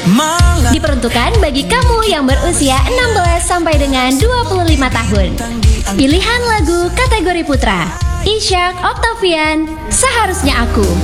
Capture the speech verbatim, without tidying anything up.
malam. Diperuntukkan bagi kamu yang berusia enam belas sampai dengan dua puluh lima tahun. Pilihan lagu kategori putra, Ishak Octavian, Seharusnya Aku.